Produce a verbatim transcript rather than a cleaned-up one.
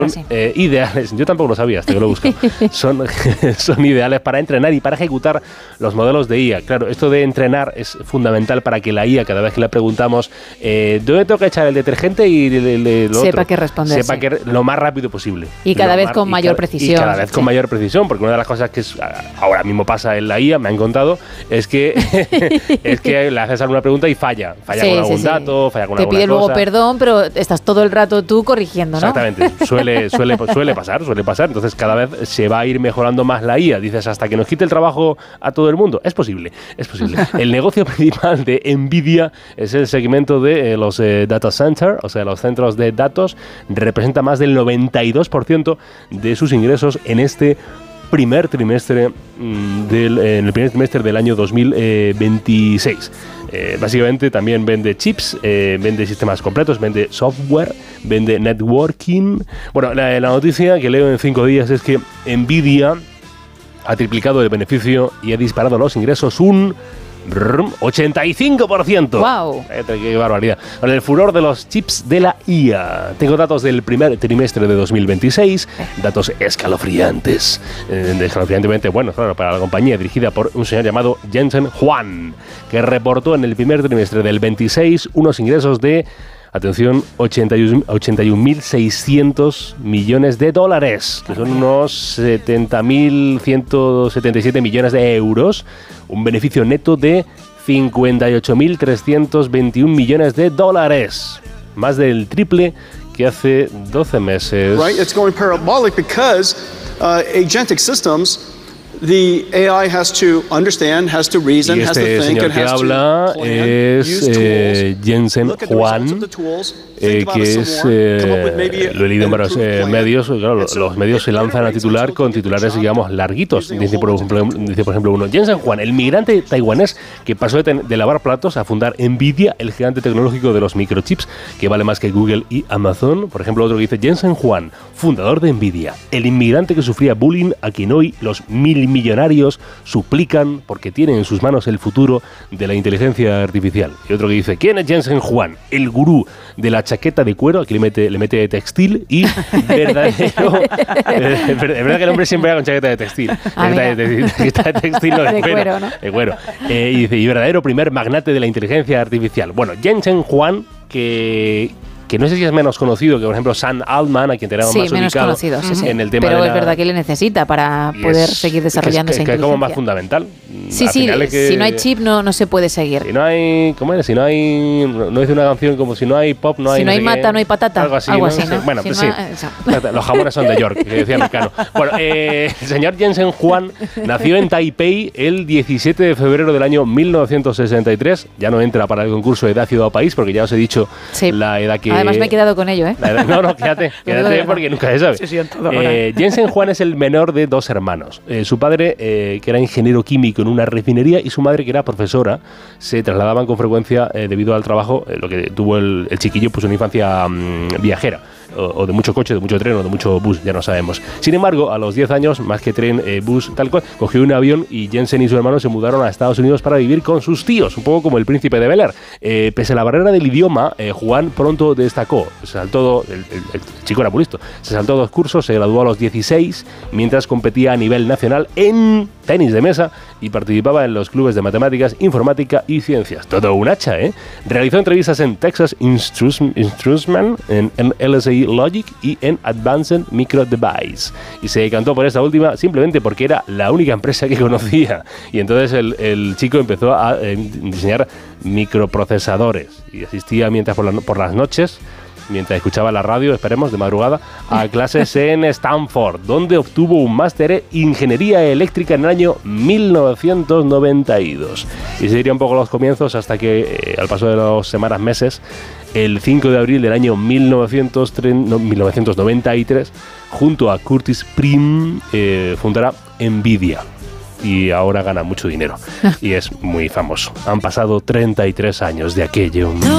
Son eh, ideales, yo tampoco lo sabía hasta que lo busco, son, son ideales para entrenar y para ejecutar los modelos de I A. Claro, esto de entrenar es fundamental para que la I A, cada vez que le preguntamos eh, ¿dónde tengo que echar el detergente? Y le, le, lo sepa otro, qué responder. Sepa que lo más rápido posible. Y cada vez mar, con mayor ca- precisión. Y cada vez sí. con mayor precisión, porque una de las cosas que es, ahora mismo pasa en la I A, me han contado, es que, es que le haces alguna pregunta y falla. Falla Sí, con sí, algún sí. dato, falla con Te alguna pide luego cosa. perdón, pero estás todo el rato tú corrigiendo, ¿no? Exactamente, suele, suele, suele pasar, suele pasar. Entonces cada vez se va a ir mejorando más la I A. Dices, hasta que nos quite el trabajo a todo el mundo. Es posible, es posible. El negocio principal de Nvidia es el segmento de eh, los eh, data center, o sea, los centros de datos. Representa más del noventa y dos por ciento de sus ingresos en este primer trimestre mmm, del, eh, en el primer trimestre del año dos mil veintiséis. Eh, básicamente también vende chips, eh, vende sistemas completos, vende software, vende networking. Bueno, la, la noticia que leo en cinco días es que Nvidia ha triplicado el beneficio y ha disparado los ingresos un ochenta y cinco por ciento. ¡Wow! ¡Qué barbaridad! Con el furor de los chips de la I A. Tengo datos del primer trimestre de dos mil veintiséis, datos escalofriantes. Eh, escalofriantemente buenos, claro, para la compañía dirigida por un señor llamado Jensen Huang, que reportó en el primer trimestre del veintiséis unos ingresos de, atención, ochenta y un mil seiscientos millones de dólares, que son unos setenta mil ciento setenta y siete millones de euros, un beneficio neto de cincuenta y ocho mil trescientos veintiún millones de dólares, más del triple que hace doce meses. Right, it's going parabolic because uh, agentic systems, the A I has to understand, has to reason, y has to este think, señor and que has habla to plan, es use eh, tools, Jensen look at the results Huang, of the tools, eh, think about que it some es, more, come up with eh, maybe lo he leído en an varios improved eh, plan. medios, claro, And so los medios se it lanzan a iterates titular until con they get the titulares, job digamos, done. larguitos. Using a Dice por, whole bunch of ejemplo, dice, por ejemplo, uno, Jensen Huang, el migrante taiwanés que pasó de, ten, de lavar platos a fundar Nvidia, el gigante tecnológico de los microchips, que vale más que Google y Amazon. Por ejemplo, otro que dice, Jensen Huang, fundador de Nvidia, el inmigrante que sufría bullying a quien hoy los mil millonarios suplican porque tienen en sus manos el futuro de la inteligencia artificial. Y otro que dice, ¿quién es Jensen Huang? El gurú de la chaqueta de cuero, aquí le mete, le mete textil y verdadero... eh, es verdad que el hombre siempre va con chaqueta de textil. Ah, chaqueta, de, chaqueta de textil, no de, de cuero. cuero, ¿no? De cuero. Eh, y dice, y verdadero primer magnate de la inteligencia artificial. Bueno, Jensen Huang, que... que no sé si es menos conocido que, por ejemplo, Sam Altman, a quien tenemos sí, más menos ubicado conocido, sí, sí. en el tema pero de es la... verdad que le necesita para poder es, seguir desarrollando que es, esa que, que es como más inteligencia. fundamental. Sí, Al sí, final es que si no hay chip no, no se puede seguir. Si no hay... ¿Cómo es? Si no hay... No dice una canción como si no hay pop, no hay... Si no hay sé mata, qué, no hay patata. Algo así, algo ¿no? así, ¿no? Bueno, si pues no, sí. eso. Los jamones son de York, que decía Mecano. Bueno, eh, el señor Jensen Huang nació en Taipei el diecisiete de febrero del año mil novecientos sesenta y tres. Ya no entra para el concurso de edad, ciudad o país, porque ya os he dicho sí. la edad que... Además me he quedado con ello, ¿eh? La edad, no, no, quédate, quédate porque nunca se sabe. Sí, sí, en todo, eh, Jensen Huang es el menor de dos hermanos. Eh, su padre, eh, que era ingeniero químico en una refinería, y su madre, que era profesora, se trasladaban con frecuencia eh, debido al trabajo, eh, lo que tuvo el, el chiquillo, pues una infancia mmm, viajera. O, o de mucho coche, de mucho tren o de mucho bus, ya no sabemos. Sin embargo, a los diez años, más que tren, eh, bus, tal cual, cogió un avión y Jensen y su hermano se mudaron a Estados Unidos para vivir con sus tíos, un poco como el príncipe de Bel-Air. Eh, pese a la barrera del idioma, eh, Juan pronto destacó. Se saltó, el, el, el chico era muy listo, se saltó dos cursos, se graduó a los dieciséis, mientras competía a nivel nacional en tenis de mesa y participaba en los clubes de matemáticas, informática y ciencias. Todo un hacha, ¿eh? Realizó entrevistas en Texas Instruments, en, en L S I Logic y en Advanced Micro Device. Y se decantó por esta última simplemente porque era la única empresa que conocía. Y entonces el, el chico empezó a eh, diseñar microprocesadores y asistía mientras por, la, por las noches, mientras escuchaba la radio, esperemos, de madrugada, a clases en Stanford, donde obtuvo un máster en Ingeniería Eléctrica en el año mil novecientos noventa y dos. Y se diría un poco los comienzos hasta que, eh, al paso de las semanas, meses, el cinco de abril del año mil novecientos noventa y tres, junto a Curtis Prim, eh, fundará Nvidia. Y ahora gana mucho dinero. Y es muy famoso. Han pasado treinta y tres años de aquello.